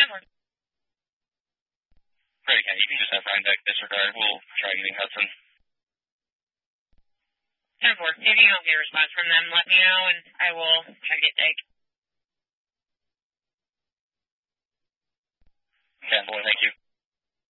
4. Great, yeah, you can just have Rhinebeck disregard. We'll try getting Hudson. 10-4. If you don't get a response from them, let me know, and I will try to get Dig. 10-4, thank you.